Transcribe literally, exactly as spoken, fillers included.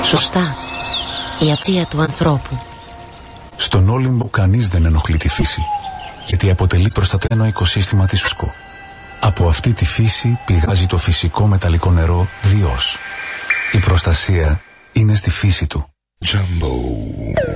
Σωστά. Η απτία του ανθρώπου. Στον Όλυμπο κανείς δεν ενοχλεί τη φύση, γιατί αποτελεί προστατευμένο οικοσύστημα της ουσκο. Από αυτή τη φύση πηγάζει το φυσικό μεταλλικό νερό Διός. Η προστασία είναι στη φύση του. Jumbo.